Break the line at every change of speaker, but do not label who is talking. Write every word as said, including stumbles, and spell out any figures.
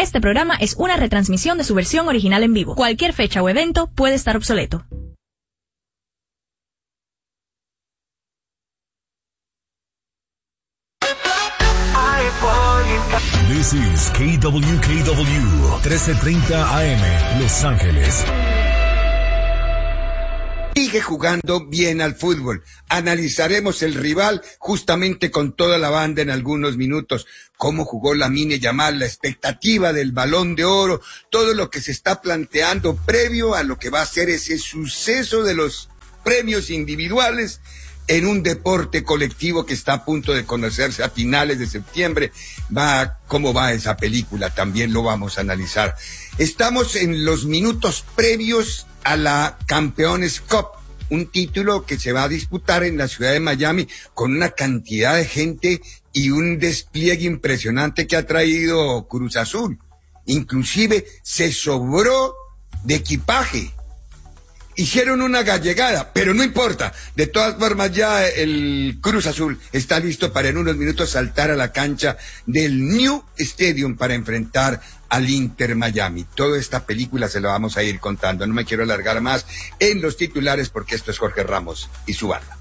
Este programa es una retransmisión de su versión original en vivo. Cualquier fecha o evento puede estar obsoleto.
This is K W K W trece treinta A M, Los Ángeles.
Sigue jugando bien al fútbol. Analizaremos el rival justamente con toda la banda en algunos minutos. Cómo jugó Lamine Yamal, la expectativa del Balón de Oro, todo lo que se está planteando previo a lo que va a ser ese suceso de los premios individuales en un deporte colectivo que está a punto de conocerse a finales de septiembre. Va, cómo va esa película, también lo vamos a analizar. Estamos en los minutos previos a la Campeones Cup, un título que se va a disputar en la ciudad de Miami con una cantidad de gente y un despliegue impresionante que ha traído Cruz Azul. Inclusive se sobró de equipaje. Hicieron una gallegada, pero no importa. De todas formas, ya el Cruz Azul está listo para en unos minutos saltar a la cancha del New Stadium para enfrentar al Inter Miami. Toda esta película se la vamos a ir contando. No me quiero alargar más en los titulares porque esto es Jorge Ramos y su banda.